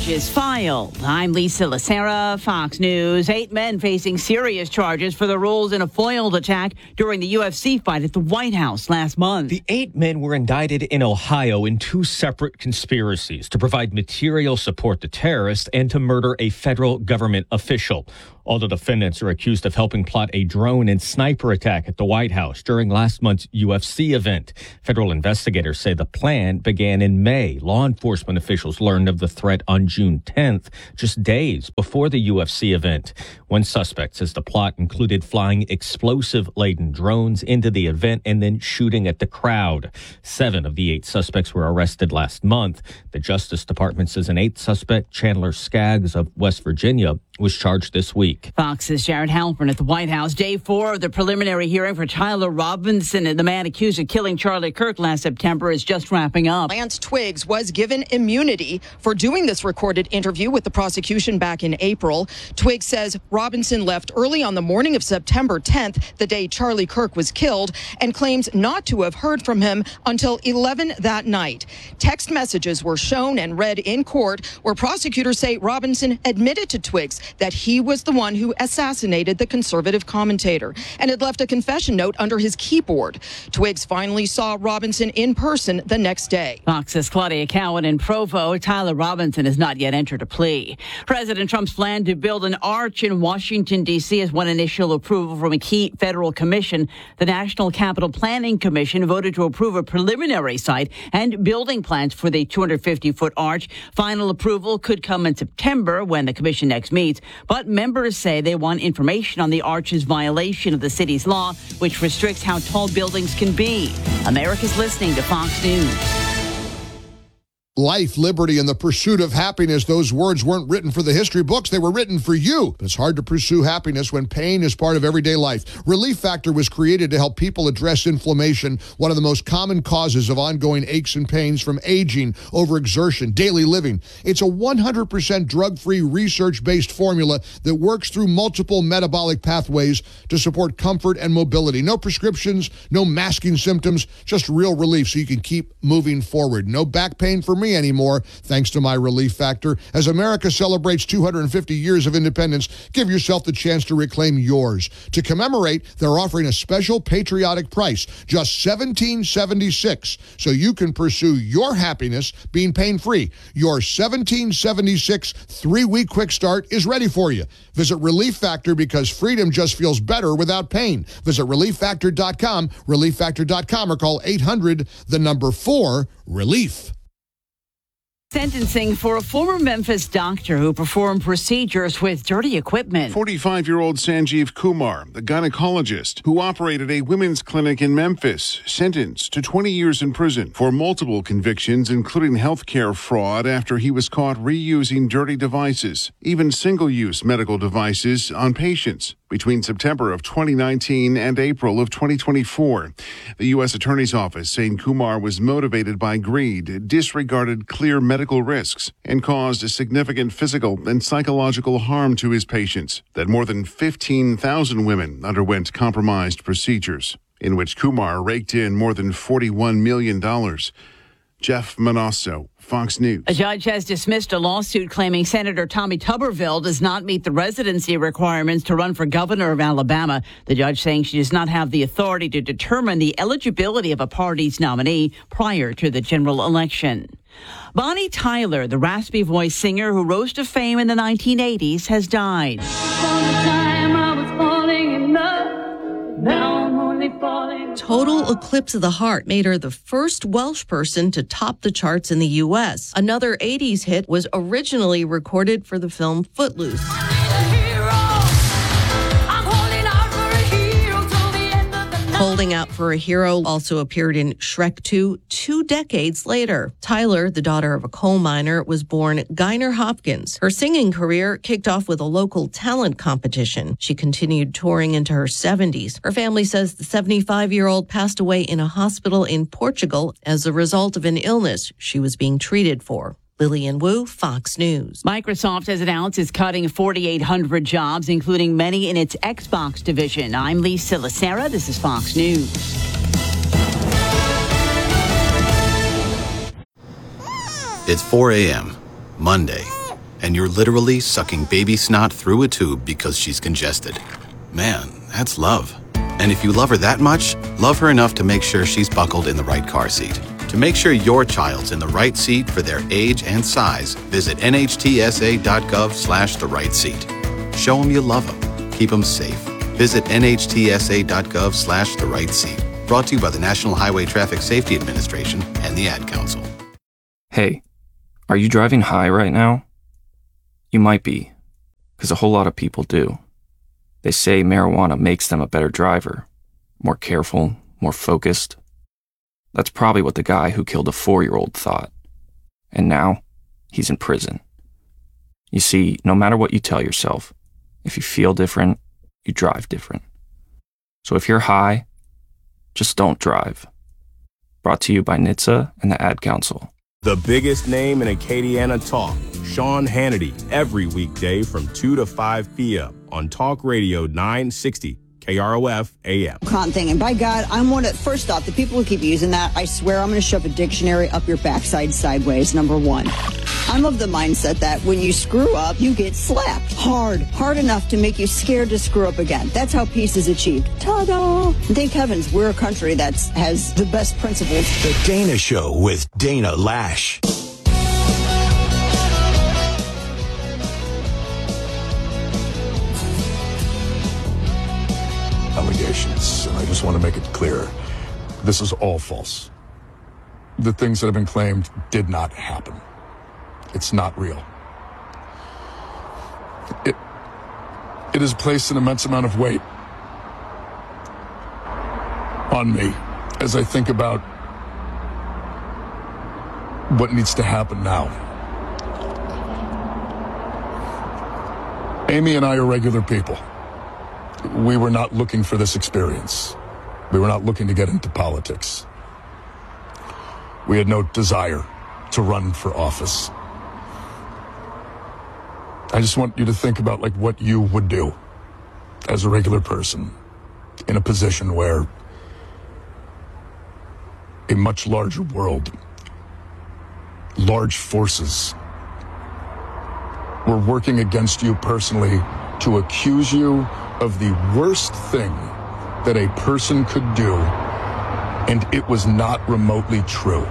charges filed. I'm Lisa Lacera, Fox News. 8 men facing serious charges for their roles in a foiled attack during the UFC fight at the White House last month. The 8 men were indicted in Ohio in 2 separate conspiracies to provide material support to terrorists and to murder a federal government official. All the defendants are accused of helping plot a drone and sniper attack at the White House during last month's UFC event. Federal investigators say the plan began in May. Law enforcement officials learned of the threat on June 10th, just days before the UFC event. One suspect says the plot included flying explosive-laden drones into the event and then shooting at the crowd. 7 of the 8 suspects were arrested last month. The Justice Department says an 8th suspect, Chandler Skaggs of West Virginia, was charged this week. Fox's Jared Halpern at the White House. Day 4 of the preliminary hearing for Tyler Robinson, and the man accused of killing Charlie Kirk last September, is just wrapping up. Lance Twiggs was given immunity for doing this recorded interview with the prosecution back in April. Twiggs says Robinson left early on the morning of September 10th, the day Charlie Kirk was killed, and claims not to have heard from him until 11 that night. Text messages were shown and read in court where prosecutors say Robinson admitted to Twiggs that he was the one who assassinated the conservative commentator and had left a confession note under his keyboard. Twiggs finally saw Robinson in person the next day. Fox's Claudia Cowan in Provo. Tyler Robinson has not yet entered a plea. President Trump's plan to build an arch in Washington, D.C. has won initial approval from a key federal commission. The National Capital Planning Commission voted to approve a preliminary site and building plans for the 250-foot arch. Final approval could come in September when the commission next meets. But members say they want information on the arch's violation of the city's law, which restricts how tall buildings can be. America's listening to Fox News. Life, liberty, and the pursuit of happiness. Those words weren't written for the history books. They were written for you. It's hard to pursue happiness when pain is part of everyday life. Relief Factor was created to help people address inflammation, one of the most common causes of ongoing aches and pains from aging, overexertion, daily living. It's a 100% drug-free, research-based formula that works through multiple metabolic pathways to support comfort and mobility. No prescriptions, no masking symptoms, just real relief so you can keep moving forward. No back pain for me anymore, thanks to my Relief Factor. As America celebrates 250 years of independence, give yourself the chance to reclaim yours. To commemorate, they're offering a special patriotic price, just $17.76, so you can pursue your happiness being pain-free. Your $17.76 3-week quick start is ready for you. Visit Relief Factor because freedom just feels better without pain. Visit ReliefFactor.com, ReliefFactor.com, or call 800-4-RELIEF. Sentencing for a former Memphis doctor who performed procedures with dirty equipment. 45-year-old Sanjeev Kumar, the gynecologist who operated a women's clinic in Memphis, sentenced to 20 years in prison for multiple convictions, including healthcare fraud after he was caught reusing dirty devices, even single-use medical devices, on patients between September of 2019 and April of 2024. The U.S. Attorney's Office saying Kumar was motivated by greed, disregarded clear medical risks, and caused a significant physical and psychological harm to his patients. That more than 15,000 women underwent compromised procedures, in which Kumar raked in more than $41 million. Jeff Manasso, Fox News. A judge has dismissed a lawsuit claiming Senator Tommy Tuberville does not meet the residency requirements to run for governor of Alabama. The judge saying she does not have the authority to determine the eligibility of a party's nominee prior to the general election. Bonnie Tyler, the raspy voice singer who rose to fame in the 1980s, has died. Total Eclipse of the Heart made her the first Welsh person to top the charts in the U.S. Another 80s hit was originally recorded for the film Footloose. Holding Out for a Hero also appeared in Shrek 2 decades later. Tyler, the daughter of a coal miner, was born Guiner Hopkins. Her singing career kicked off with a local talent competition. She continued touring into her 70s. Her family says the 75-year-old passed away in a hospital in Portugal as a result of an illness she was being treated for. Lillian Wu, Fox News. Microsoft has announced it's cutting 4,800 jobs, including many in its Xbox division. I'm Lisa Lacera. This is Fox News. It's 4 a.m., Monday. and you're literally sucking baby snot through a tube because she's congested. Man, that's love. And if you love her that much, love her enough to make sure she's buckled in the right car seat. To make sure your child's in the right seat for their age and size, visit nhtsa.gov/the right seat. Show them you love them. Keep them safe. Visit nhtsa.gov/the right seat. Brought to you by the National Highway Traffic Safety Administration and the Ad Council. Hey, are you driving high right now? You might be, because a whole lot of people do. They say marijuana makes them a better driver, more careful, more focused. That's probably what the guy who killed a 4-year-old thought. And now, he's in prison. You see, no matter what you tell yourself, if you feel different, you drive different. So if you're high, just don't drive. Brought to you by NHTSA and the Ad Council. The biggest name in Acadiana talk, Sean Hannity, every weekday from 2 to 5 p.m. on Talk Radio 960 KROF AM. Con thing, and by God, I'm one of, first off, the people who keep using that, I swear I'm going to shove a dictionary up your backside sideways, number one. I'm of the mindset that when you screw up, you get slapped hard enough to make you scared to screw up again. That's how peace is achieved. Ta-da! Thank heavens we're a country that has the best principles. The Dana Show with Dana Lash. Allegations, and I just want to make it clear, this is all false. The things that have been claimed did not happen. It's not real. It has placed an immense amount of weight on me as I think about what needs to happen now. Amy and I are regular people. We were not looking for this experience. We were not looking to get into politics. We had no desire to run for office. I just want you to think about like what you would do as a regular person in a position where a much larger world, large forces were working against you personally to accuse you of the worst thing that a person could do, and it was not remotely true.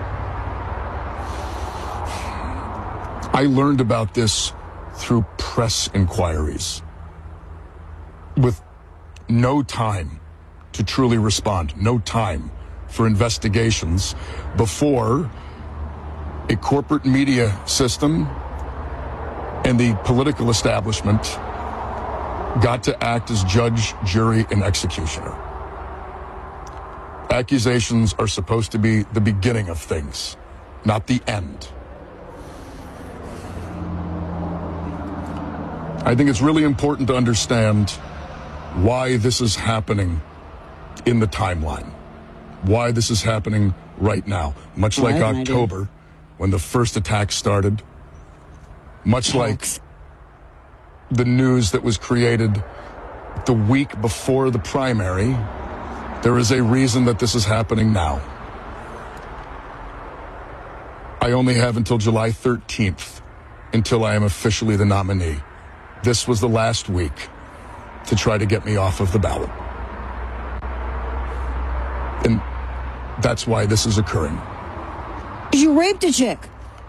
I learned about this through press inquiries, with no time to truly respond, no time for investigations before a corporate media system and the political establishment got to act as judge, jury, and executioner. Accusations are supposed to be the beginning of things, not the end. I think it's really important to understand why this is happening in the timeline, why this is happening right now, much like October, when the first attack started, much like the news that was created the week before the primary. There is a reason that this is happening now. I only have until July 13th until I am officially the nominee. This was the last week to try to get me off of the ballot. And that's why this is occurring. You raped a chick.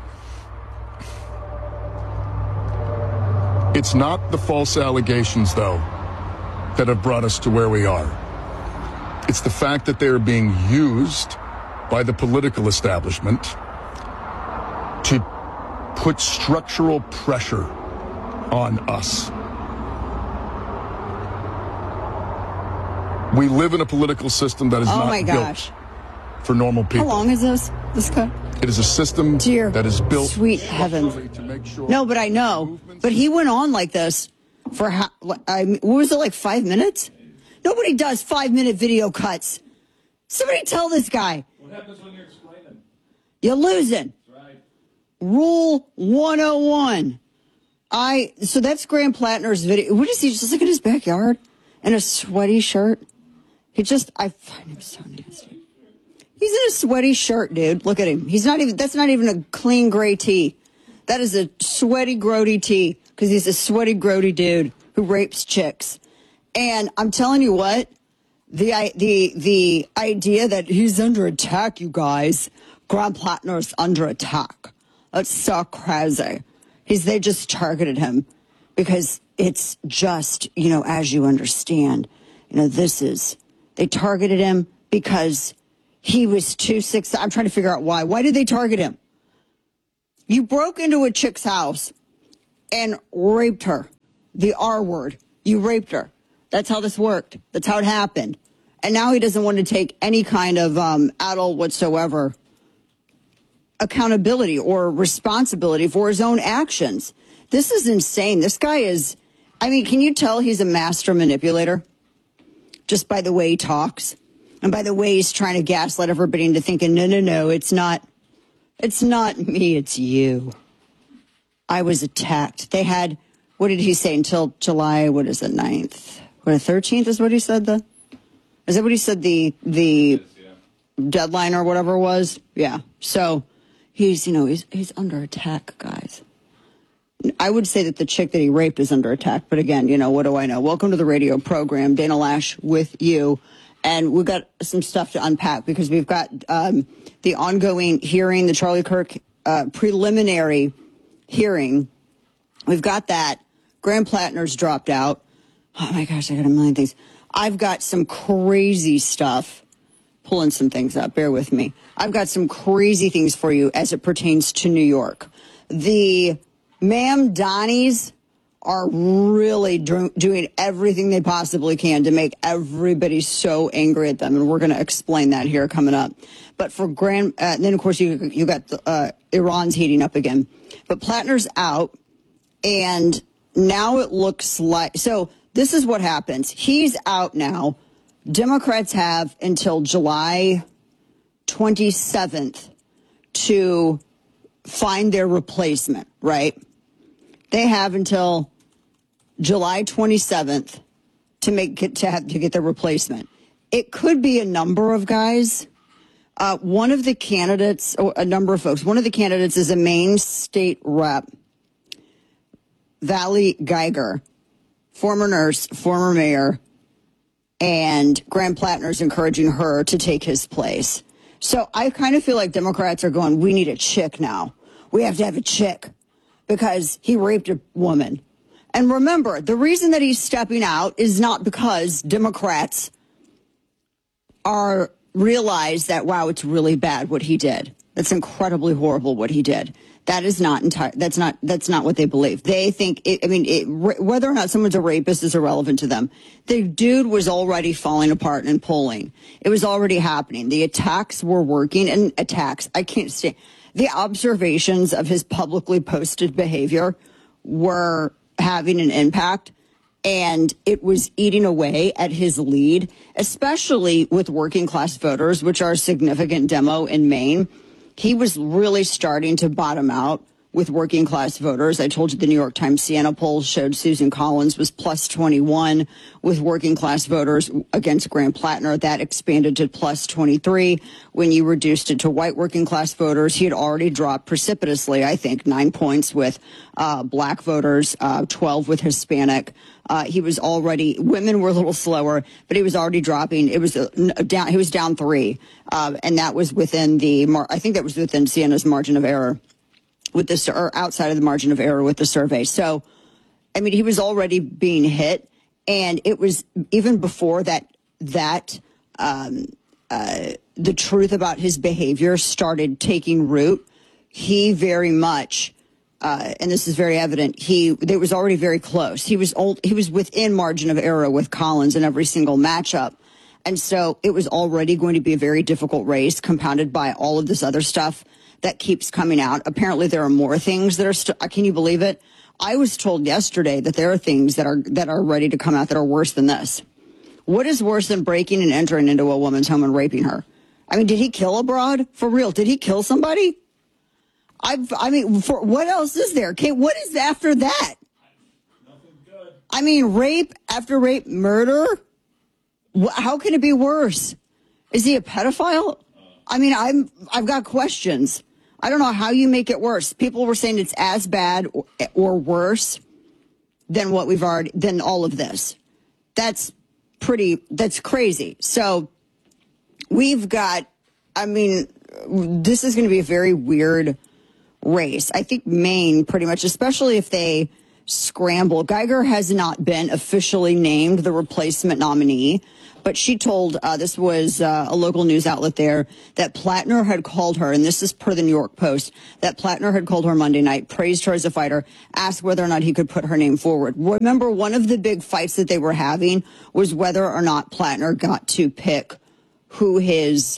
It's not the false allegations, though, that have brought us to where we are. It's the fact that they are being used by the political establishment to put structural pressure on us. We live in a political system that is not built for normal people. How long is this cut? It is a system that is built. Sweet heavens. No, but I know. But he went on like this for, what was it, like 5 minutes? Nobody does 5-minute video cuts. Somebody tell this guy. What happens when you're explaining? You're losing. That's right. Rule 101. So that's Graham Plattner's video. What is he, just like in his backyard in a sweaty shirt? I find him so nasty. He's in a sweaty shirt, dude. Look at him. That's not even a clean gray tee. That is a sweaty, grody T, because he's a sweaty, grody dude who rapes chicks. And I'm telling you what, the idea that he's under attack, you guys, Graham Plattner's under attack. That's so crazy. They just targeted him because it's just, as you understand, they targeted him because he was too sick. I'm trying to figure out why. Why did they target him? You broke into a chick's house and raped her. The R word. You raped her. That's how this worked. That's how it happened. And now he doesn't want to take any kind of adult whatsoever accountability or responsibility for his own actions. This is insane. This guy is, can you tell he's a master manipulator? Just by the way he talks and by the way he's trying to gaslight everybody into thinking, no, it's not me, it's you. I was attacked. They had, what did he say, until July, 9th? 13th is what he said, is that what he said the deadline or whatever it was? Yeah. So he's under attack, guys. I would say that the chick that he raped is under attack. But again, what do I know? Welcome to the radio program. Dana Lash with you. And we've got some stuff to unpack because we've got the ongoing hearing, the Charlie Kirk preliminary hearing. We've got that. Graham Plattner's dropped out. Oh, my gosh, I got a million things. I've got some crazy stuff. Pulling some things up. Bear with me. I've got some crazy things for you as it pertains to New York. The Ma'am Donnies are really doing everything they possibly can to make everybody so angry at them. And we're going to explain that here coming up. But for and then, of course, you got Iran's heating up again. But Plattner's out. And now it looks like, so this is what happens. He's out now. Democrats have until July 27th to find their replacement, right? They have until July 27th to get their replacement. It could be a number of guys. One of the candidates, or a number of folks, one of the candidates is a Maine state rep, Valley Geiger, former nurse, former mayor, and Graham Plattner's encouraging her to take his place. So I kind of feel like Democrats are going, we need a chick now. We have to have a chick because he raped a woman. And remember, the reason that he's stepping out is not because Democrats realize that, wow, it's really bad what he did. That's incredibly horrible what he did. That is not that's not what they believe. They think whether or not someone's a rapist is irrelevant to them. The dude was already falling apart and pulling. It was already happening. The attacks were working, and I can't say the observations of his publicly posted behavior were having an impact, and it was eating away at his lead, especially with working class voters, which are a significant demo in Maine. He was really starting to bottom out with working class voters. I told you the New York Times Siena poll showed Susan Collins was plus 21 with working class voters against Graham Plattner. That expanded to plus 23 when you reduced it to white working class voters. He had already dropped precipitously, I think, 9 points with black voters, 12 with Hispanic. He was already, women were a little slower, but he was already dropping. It was down. He was down 3. And that was within I think that was within Siena's margin of error with this, or outside of the margin of error with the survey. So, he was already being hit. And it was even before that, the truth about his behavior started taking root. He very much, and this is very evident, it was already very close. He was within margin of error with Collins in every single matchup. And so it was already going to be a very difficult race, compounded by all of this other stuff that keeps coming out. Apparently there are more things that are can you believe it? I was told yesterday that there are things that are ready to come out that are worse than this. What is worse than breaking and entering into a woman's home and raping her? Did he kill a broad? For real? Did he kill somebody? What else is there? Okay, what is after that? Nothing good. Rape after rape, murder? How can it be worse? Is he a pedophile? I've got questions. I don't know how you make it worse. People were saying it's as bad or worse than what we've already, than all of this. That's crazy. So we've got, I mean, this is going to be a very weird race. I think Maine pretty much, especially if they scramble. Geiger has not been officially named the replacement nominee, but she told, this was a local news outlet there, that Plattner had called her, and this is per the New York Post, that Plattner had called her Monday night, praised her as a fighter, asked whether or not he could put her name forward. Remember, one of the big fights that they were having was whether or not Plattner got to pick who his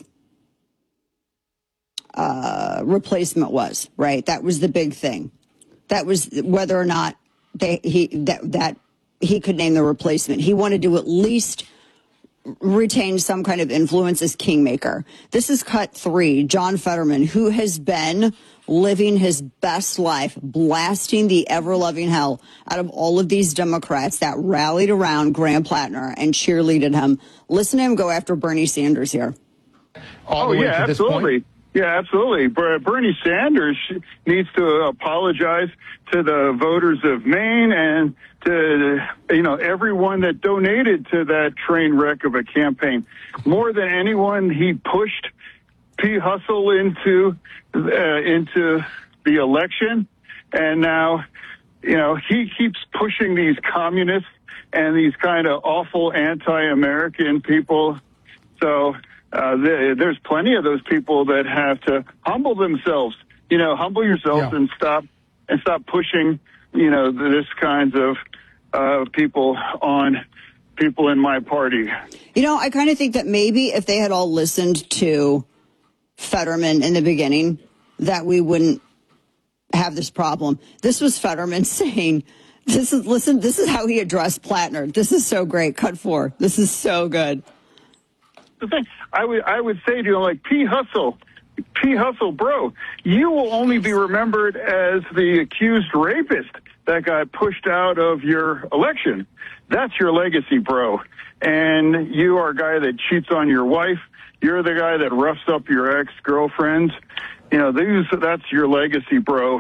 replacement was, right? That was the big thing. That was whether or not he could name the replacement. He wanted to at least retain some kind of influence as kingmaker. This is cut 3, John Fetterman, who has been living his best life, blasting the ever-loving hell out of all of these Democrats that rallied around Graham Plattner and cheerleaded him. Listen to him go after Bernie Sanders here. Oh, yeah, absolutely. Yeah, absolutely. Bernie Sanders needs to apologize to the voters of Maine and to, everyone that donated to that train wreck of a campaign. More than anyone, he pushed P. Hustle into the election. And now, he keeps pushing these communists and these kind of awful anti-American people. So there's plenty of those people that have to humble themselves. Humble yourselves and stop pushing, this kinds of people on people in my party. I kind of think that maybe if they had all listened to Fetterman in the beginning, that we wouldn't have this problem. This was Fetterman saying, this is how he addressed Plattner. This is so great. Cut 4. This is so good. The thing I would say to you, like, P. Hustle, bro, you will only be remembered as the accused rapist that got pushed out of your election. That's your legacy, bro. And you are a guy that cheats on your wife. You're the guy that roughs up your ex-girlfriends. That's your legacy, bro.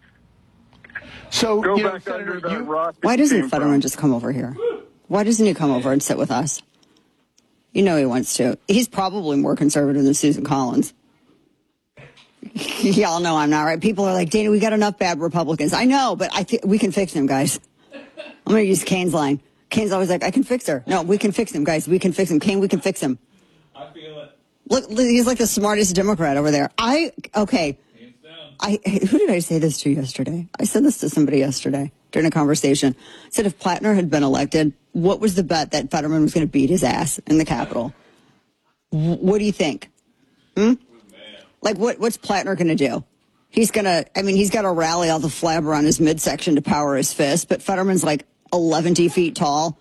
So go back under that rock. Why doesn't Fetterman just come over here? Why doesn't he come over and sit with us? He wants to. He's probably more conservative than Susan Collins. Y'all know I'm not, right? People are like, Dana, we got enough bad Republicans. I know, but we can fix him, guys. I'm going to use Kane's line. Kane's always like, I can fix her. No, we can fix him, guys. We can fix him. Kane, we can fix him. I feel it. Look, he's like the smartest Democrat over there. Okay. Who did I say this to yesterday? I said this to somebody yesterday during a conversation. I said if Plattner had been elected, what was the bet that Fetterman was going to beat his ass in the Capitol? What do you think? Like, what's Plattner going to do? He's got to rally all the flabber on his midsection to power his fist, but Fetterman's like 11 feet tall.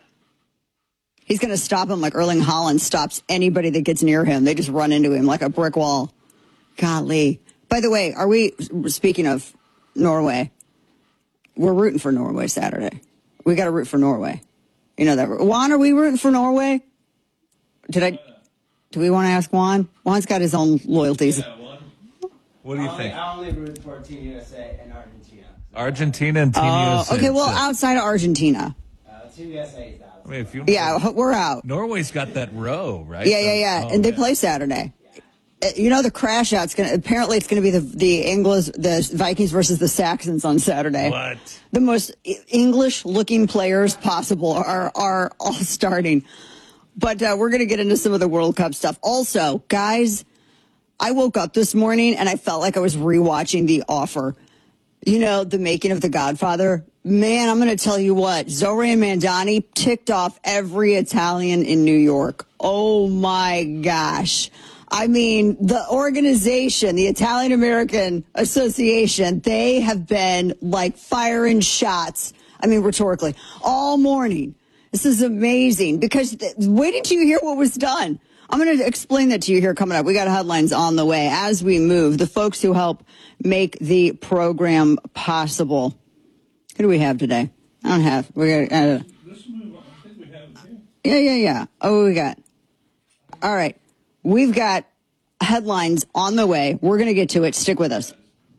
He's going to stop him like Erling Haaland stops anybody that gets near him. They just run into him like a brick wall. Golly. By the way, speaking of Norway, we're rooting for Norway Saturday. We got to root for Norway. You know that. Juan, are we rooting for Norway? Do we want to ask Juan? Juan's got his own loyalties. Yeah, Juan. What do you think? I only root for Team USA and Argentina. Argentina and Team USA. Okay, well, outside of Argentina. Team USA is out. We're out. Norway's got that row, right? Yeah. And they play Saturday. The crash out's apparently it's going to be the Vikings versus the Saxons on Saturday. What? The most English looking players possible are all starting. But we're going to get into some of the World Cup stuff. Also, guys, I woke up this morning and I felt like I was rewatching The Offer. The making of The Godfather. Man, I'm going to tell you what, Zoran Mandani ticked off every Italian in New York. Oh my gosh. I mean, the organization, the Italian American Association, they have been like firing shots. I mean, rhetorically, all morning. This is amazing because wait until you hear what was done. I'm going to explain that to you here coming up. We got headlines on the way as we move. The folks who help make the program possible. Who do we have today? I don't have. We got. Let's move on. I think we have it here. Yeah. Oh, we got. All right. We've got headlines on the way. We're going to get to it. Stick with us.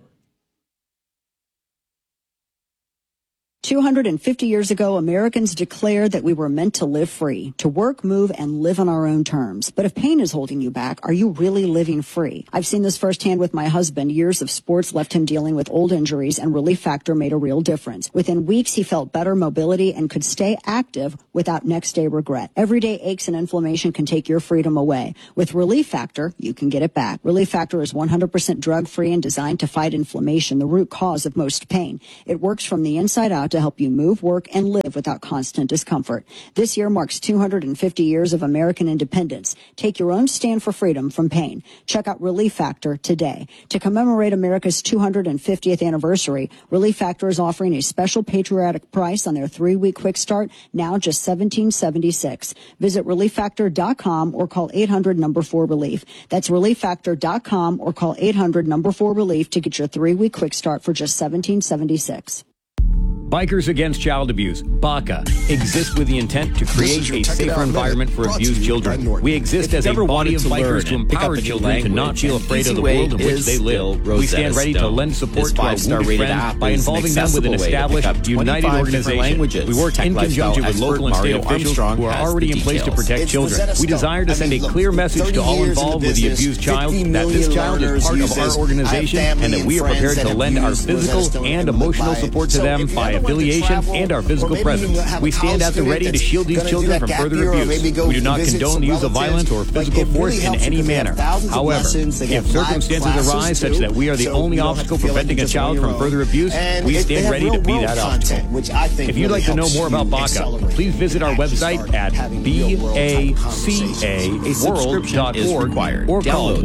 250 years ago, Americans declared that we were meant to live free, to work, move, and live on our own terms. But if pain is holding you back, are you really living free? I've seen this firsthand with my husband. Years of sports left him dealing with old injuries, and Relief Factor made a real difference. Within weeks, he felt better mobility and could stay active without next-day regret. Everyday aches and inflammation can take your freedom away. With Relief Factor, you can get it back. Relief Factor is 100% drug-free and designed to fight inflammation, the root cause of most pain. It works from the inside out to help you move, work, and live without constant discomfort. This year marks 250 years of American independence. Take your own stand for freedom from pain. Check out Relief Factor today. To commemorate America's 250th anniversary, Relief Factor is offering a special patriotic price on their 3-week quick start, now just $17.76. Visit ReliefFactor.com or call 800-4RELIEF. That's ReliefFactor.com or call 800-4RELIEF to get your 3-week quick start for just $17.76. Bikers Against Child Abuse, BACA, exists with the intent to create a safer environment for abused children. We exist as a body of bikers to empower children to not feel afraid of the world in which they live. We stand ready to lend support to our wounded friends by involving them with an established, united organization. We work in conjunction with local and state officials who are already in place to protect children. We desire to send a clear message to all involved with the abused child that this child is part of our organization and that we are prepared to lend our physical and emotional support to them by affiliation and our physical presence. We stand at the ready to shield these children from further abuse. We do not condone the use of violence or physical force in any manner. However, if circumstances arise such that we are the only obstacle preventing a child from further abuse, we stand ready to be that obstacle. If you'd like to know more about BACA, please visit our website at bacaworld.org or call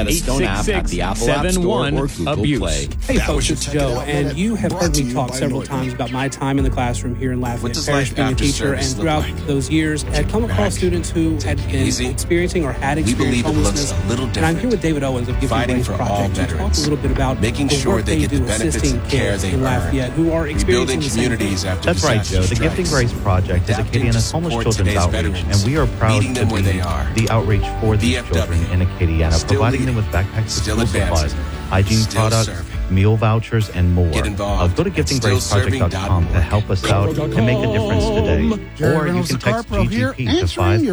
1-866-71-ABUSE. Hey folks, it's Joe, and you have heard me talk several times about my time in the classroom here in Lafayette Parish being a teacher, and throughout those years had come across students who had been experiencing or had experienced homelessness. And I'm here with David Owens of Giving Grace Project to talk a little bit about making sure they get the benefits and care they earn, who are experiencing communities after That's right, Joe. The Gifting Grace Project is Acadiana's homeless children's outreach, and we are proud to be the outreach for these children in Acadiana, providing them with backpacks, school supplies, hygiene products, meal vouchers, and more. Go to giftinggraceproject.com to help us out and make a difference today. Or you can text GGP to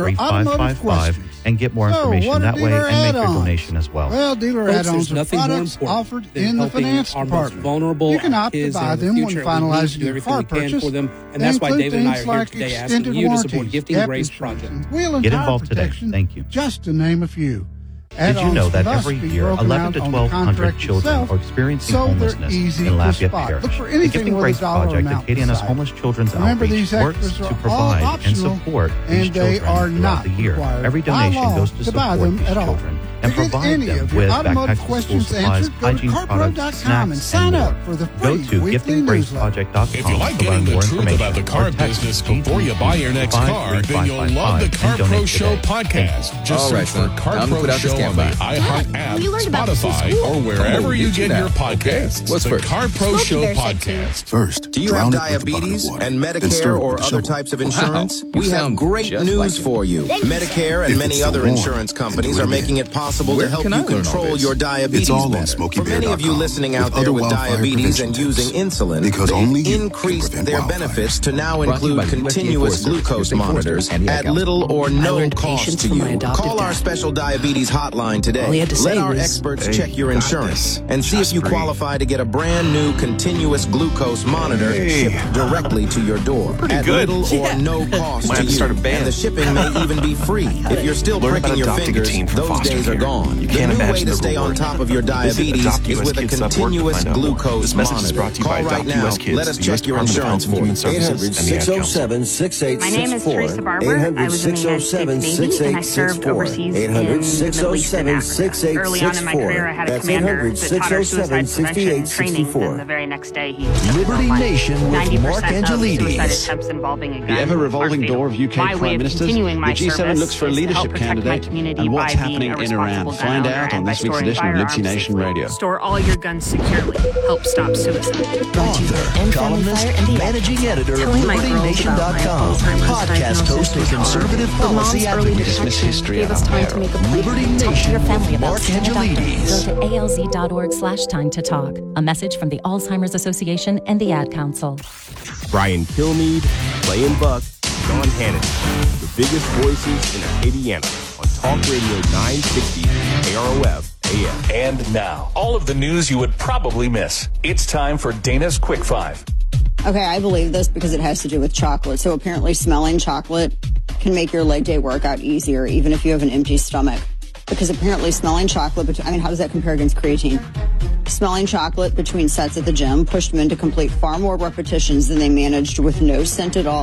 53555 and get more information that way and make your donation as well. Well, dealer add-ons are products offered in the finance department. Vulnerable you can opt to buy them when finalizing your car purchase. For them, and that's why David and I are here today asking you to support Gifting Grace Project. Get involved today. Thank you. Just to name a few. Did you know that every year 11 to 1,200 children are experiencing homelessness in Lafayette Parish? The Gifting Grace Project, Acadiana's homeless children's outreach, works to provide and support these children throughout the year. Every donation goes to support these children and provide them with backpacks, school supplies, hygiene products, snacks, and more. Go to giftinggraceproject.com if you like getting the truth about the car business before you buy your next car, then you'll love the Car Pro Show podcast. Just search for Car Pro Show on the iHeart app, Spotify, or wherever you get your podcasts. What's the Car Pro Show podcast? First, do you have diabetes and Medicare or other types of insurance? We have great news for you. Medicare and many other insurance companies are making it possible to help you control your diabetes better. For many of you listening out there with diabetes and using insulin, they've increased their benefits to now include continuous glucose monitors at little or no cost to you. Call our special diabetes hotline today. Let our experts check your insurance and see if you qualify to get a brand new continuous glucose monitor shipped directly to your door at little or no cost to you. And the shipping may even be free. If you're still pricking your fingers, those days are gone. The new way to stay on top of your diabetes is with a continuous glucose monitor. Call right now. Let us check your insurance for you. 800-607-6864. My name is Teresa Barber. I was in the United States Navy, and I served overseas in the Middle East and Africa. Early on in my career, I had a commander that taught our suicide prevention training, and the very next day he Liberty Nation with Mark 90% of Angelides. suicide attempts involving a gun. The ever-revolving door of UK my way Prime of Ministers, continuing my the G7 service looks for a is to help leadership protect my candidate community and what's by happening being a in Iran. responsible gun Find owner out on and by this week's storing edition of firearms Liberty Nation safely. Radio. Store all your guns securely. Help stop suicide. Author, columnist, managing editor of LibertyNation.com, podcast host and conservative policy advocate. Dismiss history gave us time to make a plan. Liberty Telling Talk to your family about Mark seeing a doctor. Angelides. Go to alz.org/time to talk. A message from the Alzheimer's Association and the Ad Council. Brian Kilmeade, Clay and Buck, Sean Hannity, the biggest voices in Acadiana on Talk Radio 960 KROF AM. And now, all of the news you would probably miss. It's time for Dana's Quick Five. Okay, I believe this because it has to do with chocolate. So apparently smelling chocolate can make your leg day workout easier, even if you have an empty stomach. Because apparently smelling chocolate, how does that compare against creatine? Smelling chocolate between sets at the gym pushed men to complete far more repetitions than they managed with no scent at all.